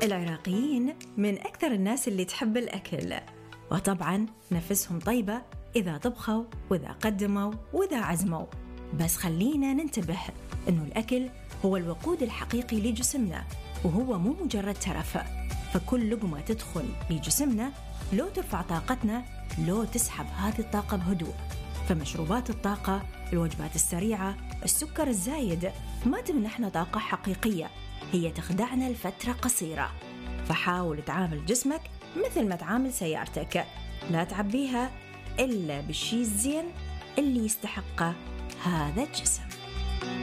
العراقيين من أكثر الناس اللي تحب الأكل، وطبعاً نفسهم طيبة إذا طبخوا وإذا قدموا وإذا عزموا. بس خلينا ننتبه إنه الأكل هو الوقود الحقيقي لجسمنا، وهو مو مجرد ترف. فكل لقمة تدخل لجسمنا لو ترفع طاقتنا، لو تسحب هذه الطاقة بهدوء. فمشروبات الطاقة، الوجبات السريعة، السكر الزايد ما تمنحنا طاقة حقيقية، هي تخدعنا لفترة قصيرة. فحاول تعامل جسمك مثل ما تعامل سيارتك، لا تعبيها إلا بالشيء الزين اللي يستحقه هذا الجسم.